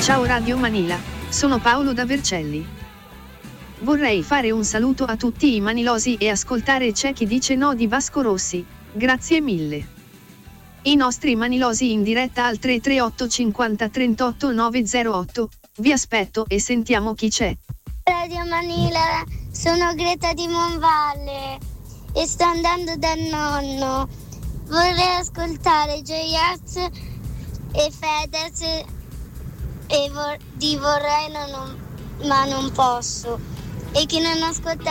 Ciao Radio Manila, sono Paolo da Vercelli. Vorrei fare un saluto a tutti i manilosi e ascoltare C'è chi dice no di Vasco Rossi, grazie mille. I nostri manilosi in diretta al 338 50 38 908, vi aspetto e sentiamo chi c'è. Radio Manila, sono Greta di Monvalle e sto andando dal nonno. Vorrei ascoltare J-Ax e Fedez e di Vorrei ma non posso. E chi non ascolta